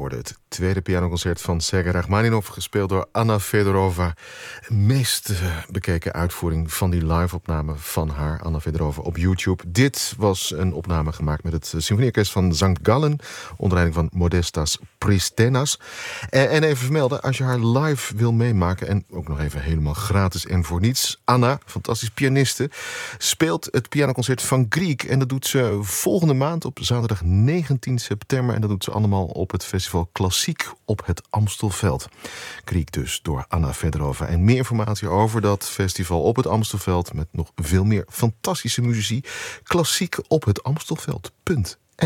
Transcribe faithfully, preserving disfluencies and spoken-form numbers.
hoorde het tweede pianoconcert van Sergei Rachmaninov, gespeeld door Anna Fedorova. De meest uh, bekeken uitvoering van die live-opname van haar, Anna Fedorova, op YouTube. Dit was een opname gemaakt met het Symfonieorkest van Sankt Gallen, onder leiding van Modestas Pristenas. En, en even vermelden, als je haar live wil meemaken, en ook nog even helemaal gratis en voor niets, Anna, fantastisch pianiste, speelt het pianoconcert van Grieg. En dat doet ze volgende maand op zaterdag negentien september. En dat doet ze allemaal op het festival Klassiek op het Amstelveld. Grieg dus door Anna Fedorova. En meer informatie over dat festival op het Amstelveld met nog veel meer fantastische muzici. Klassiek op het Amstelveld punt